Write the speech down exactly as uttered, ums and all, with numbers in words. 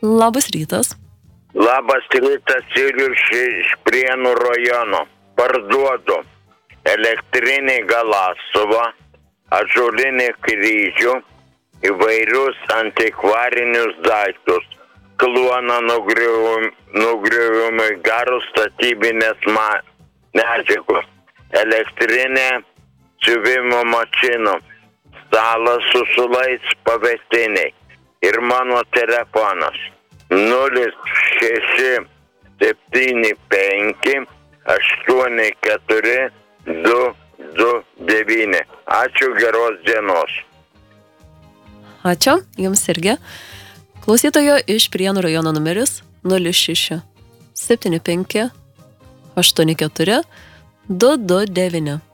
Labas rytas. Labas rytas, Julius iš Prienų rajono. Parduodu elektrinį galasuvą, ąžuolinį kryžių, įvairius antikvarinius daiktus, kluoną nugriuvimui, garus statybinės ma- medžiagos, elektrinė siuvimo mašinų, stalas su sulais pavėsiniai ir mano telefonas nulis šeši septyni penki aštuoni keturi du du devyni. Ačiū, geros dienos. Ačiū, jums irgi. Klausytojo iš Prienų rajono numeris nulis šeši septyni penki aštuoni keturi du du devyni.